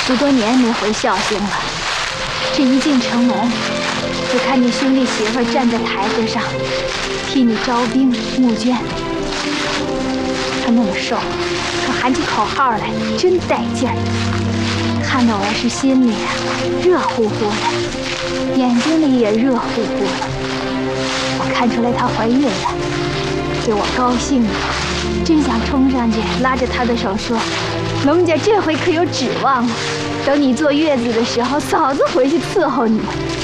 10多年没回孝兴了，这一进城门，就看见兄弟媳妇站在台子上，替你招兵募捐。他那么瘦，可喊起口号来真带劲儿。看得我是心里热乎乎的，眼睛里也热乎乎的。我看出来她怀孕了，给我高兴的，真想冲上去拉着她的手说：“龙家这回可有指望了。等你坐月子的时候，嫂子回去伺候你。”